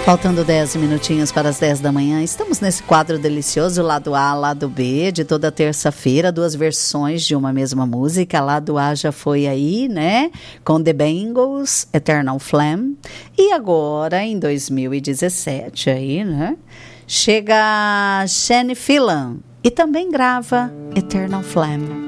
Faltando 10 minutinhos para as 10 da manhã, estamos nesse quadro delicioso, lado A, lado B, de toda terça-feira, 2 versões de uma mesma música. Lado A já foi aí, né, com The Bangles, Eternal Flame. E agora, em 2017, aí, né, chega Shane Phelan e também grava Eternal Flame.